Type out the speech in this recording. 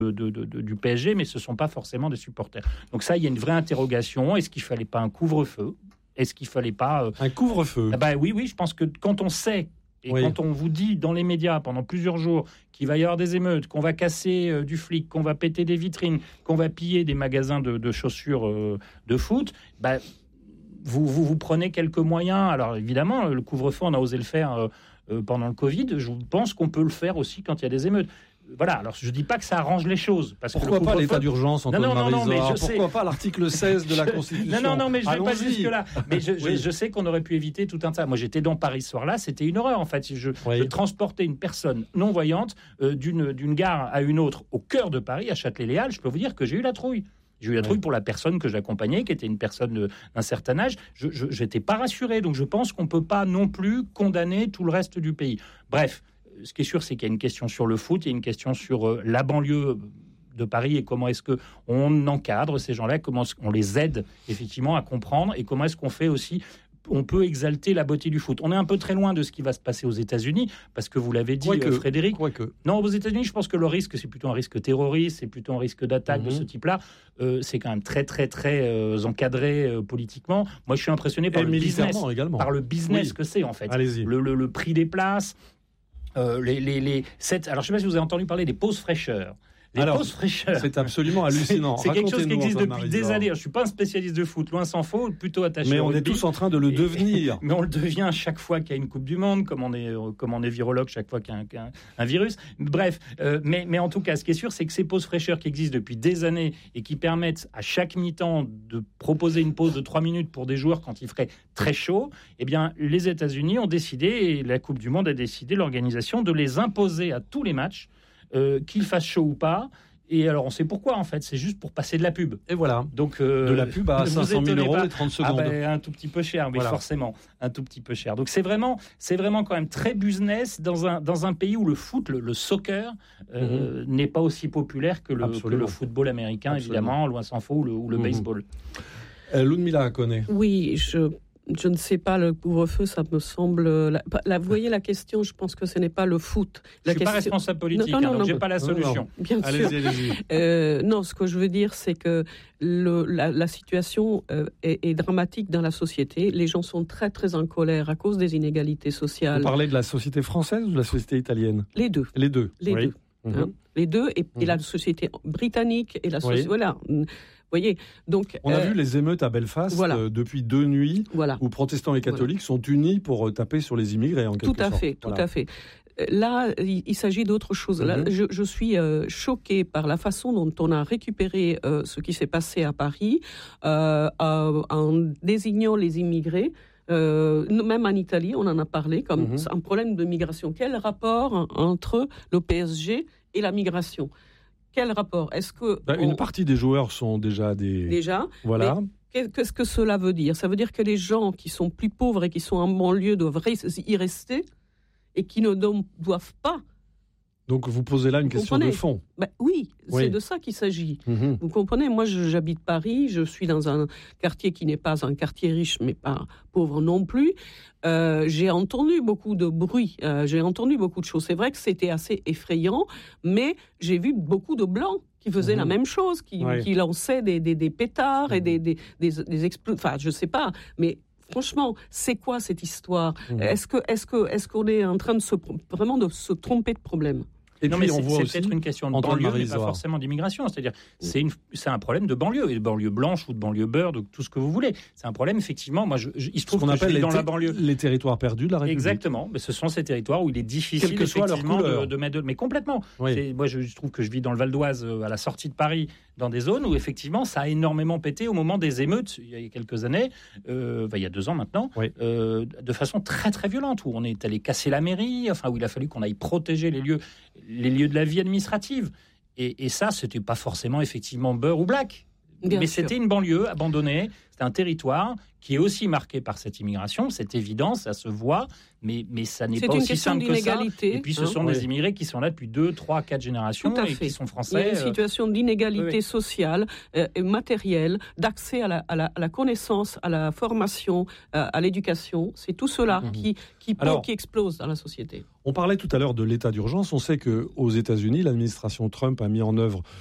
du PSG, mais ce ne sont pas forcément des supporters. Donc ça, il y a une vraie interrogation. Est-ce qu'il ne fallait pas un couvre-feu ? Est-ce qu'il ne fallait pas... Un couvre-feu ? Oui, je pense que quand on sait, et quand on vous dit dans les médias pendant plusieurs jours qu'il va y avoir des émeutes, qu'on va casser du flic, qu'on va péter des vitrines, qu'on va piller des magasins de chaussures de foot, vous prenez quelques moyens. Alors évidemment, le couvre-feu, on a osé le faire pendant le Covid. Je pense qu'on peut le faire aussi quand il y a des émeutes. Voilà, alors je ne dis pas que ça arrange les choses. Parce pourquoi que pas l'état d'urgence, Antoine Marizard ? Pourquoi pas l'article 16 de la Constitution ? Non, mais je ne vais pas jusque-là. Mais je sais qu'on aurait pu éviter tout un tas. Moi, j'étais dans Paris ce soir-là, c'était une horreur, en fait. Je transportais une personne non-voyante d'une gare à une autre au cœur de Paris, à Châtelet-Les-Halles. Je peux vous dire que j'ai eu la trouille. J'ai eu la trouille pour la personne que j'accompagnais, qui était une personne d'un certain âge. Je n'étais pas rassuré. Donc, je pense qu'on ne peut pas non plus condamner tout le reste du pays. Bref. Ce qui est sûr, c'est qu'il y a une question sur le foot, il y a une question sur la banlieue de Paris et comment est-ce qu'on encadre ces gens-là, comment est-ce qu'on les aide effectivement à comprendre et comment est-ce qu'on fait aussi, on peut exalter la beauté du foot. On est un peu très loin de ce qui va se passer aux États-Unis, parce que vous l'avez dit, Frédéric. Non, aux États-Unis, je pense que le risque, c'est plutôt un risque terroriste, c'est plutôt un risque d'attaque de ce type-là. C'est quand même très, très, très encadré politiquement. Moi, je suis impressionné par le business, que c'est en fait. Le prix des places. Alors, je ne sais pas si vous avez entendu parler des pauses fraîcheurs. Pauses fraîcheurs. C'est absolument hallucinant. C'est quelque chose qui existe depuis des années. Je ne suis pas un spécialiste de foot, loin s'en faut, plutôt attaché mais au on rugby. est tous en train de le devenir. Mais on le devient chaque fois qu'il y a une Coupe du Monde, comme on est virologue chaque fois qu'il y a un virus. Bref, mais en tout cas, ce qui est sûr, c'est que ces pauses fraîcheurs qui existent depuis des années et qui permettent à chaque mi-temps de proposer une pause de 3 minutes pour des joueurs quand il ferait très chaud, eh bien, les États-Unis ont décidé, et la Coupe du Monde a décidé, l'organisation, de les imposer à tous les matchs, qu'ils fassent chaud ou pas. Et alors, on sait pourquoi, en fait. C'est juste pour passer de la pub. Et voilà. Donc, de la pub à 500 000 euros et 30 secondes. Un tout petit peu cher, mais forcément. Un tout petit peu cher. Donc, c'est vraiment quand même très business dans un pays où le foot, le soccer, n'est pas aussi populaire que le football américain, évidemment, loin s'en faut, ou le baseball. Ludmila connaît. Oui, je ne sais pas, le couvre-feu, ça me semble... vous voyez la question, je pense que ce n'est pas le foot. Je ne suis pas responsable politique, donc je n'ai pas la solution. Bien sûr. Allez-y. Non, ce que je veux dire, c'est que la situation est dramatique dans la société. Les gens sont très, très en colère à cause des inégalités sociales. Vous parlez de la société française ou de la société italienne ? Les deux. Les deux. Les deux, et la société britannique et la société... Voilà. Voyez, donc, on a vu les émeutes à Belfast depuis 2 nuits où protestants et catholiques sont unis pour taper sur les immigrés en quelque sorte. Tout à fait. Là, il s'agit d'autre chose. Là, je suis choquée par la façon dont on a récupéré ce qui s'est passé à Paris en désignant les immigrés. Même en Italie, on en a parlé comme un problème de migration. Quel rapport entre le PSG et la migration ? Quel rapport ? Est-ce que une partie des joueurs sont déjà voilà. Qu'est-ce que cela veut dire ? Ça veut dire que les gens qui sont plus pauvres et qui sont en banlieue doivent y rester et qui ne doivent pas. Donc vous posez là une question de fond. Oui, c'est de ça qu'il s'agit. Vous comprenez ? Moi, j'habite Paris, je suis dans un quartier qui n'est pas un quartier riche, mais pas pauvre non plus. J'ai entendu beaucoup de bruit, j'ai entendu beaucoup de choses. C'est vrai que c'était assez effrayant, mais j'ai vu beaucoup de blancs qui faisaient la même chose, qui lançaient des pétards et des explosions. Enfin, je sais pas, mais... Franchement, c'est quoi cette histoire ? Est-ce qu'on est en train de se tromper de problème ? Et non, puis, mais c'est peut-être une question de banlieue, mais pas forcément d'immigration. C'est-à-dire, c'est un problème de banlieue, et de banlieue blanche ou de banlieue beurre, de tout ce que vous voulez. C'est un problème, effectivement. Moi, il se trouve que je vis dans la banlieue. Les territoires perdus de la République. Exactement. Mais ce sont ces territoires où il est difficile, effectivement, de mettre... Mais complètement. Moi, je trouve que je vis dans le Val d'Oise, à la sortie de Paris, dans des zones où, effectivement, ça a énormément pété au moment des émeutes, il y a quelques années, il y a 2 ans maintenant, de façon très, très violente, où on est allé casser la mairie, où il a fallu qu'on aille protéger les lieux de la vie administrative. Et ça, c'était pas forcément effectivement beurre ou black. Mais c'était une banlieue abandonnée, c'est un territoire qui est aussi marqué par cette immigration, c'est évident, ça se voit, mais ça n'est pas aussi simple que ça. Et puis ce sont des immigrés qui sont là depuis 2, 3, 4 générations et qui sont français. Il y a une situation d'inégalité sociale et matérielle, d'accès à la connaissance, à la formation, à l'éducation. C'est tout cela qui explose dans la société. On parlait tout à l'heure de l'état d'urgence. On sait qu'aux États-Unis, l'administration Trump a mis en œuvre